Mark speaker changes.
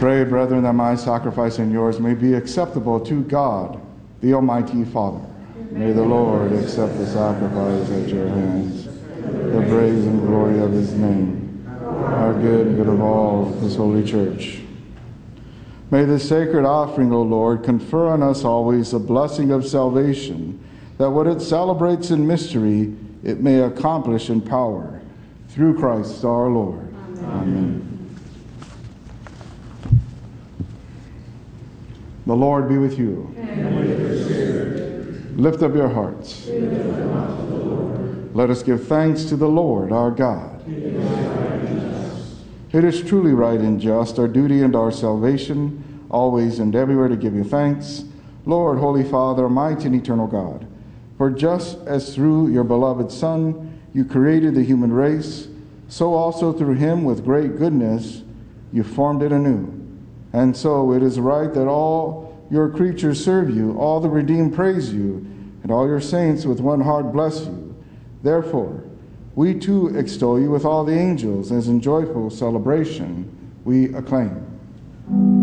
Speaker 1: Pray, brethren, that my sacrifice and yours may be acceptable to God, the Almighty Father. May the Lord accept the sacrifice at your hands, the praise and glory of his name, our good and good of all his holy church. May this sacred offering, O Lord, confer on us always the blessing of salvation, that what it celebrates in mystery, it may accomplish in power. Through Christ our Lord. Amen. The Lord be with you.
Speaker 2: And with your spirit.
Speaker 1: Lift up your hearts.
Speaker 2: We lift them up to the Lord.
Speaker 1: Let us give thanks to the Lord our God.
Speaker 2: It is right and just.
Speaker 1: It is truly right and just, our duty and our salvation, always and everywhere to give you thanks, Lord, Holy Father, mighty and eternal God. For just as through your beloved Son you created the human race, so also through him with great goodness you formed it anew. And so it is right that all your creatures serve you, all the redeemed praise you, and all your saints with one heart bless you. Therefore, we too extol you with all the angels, as in joyful celebration we acclaim.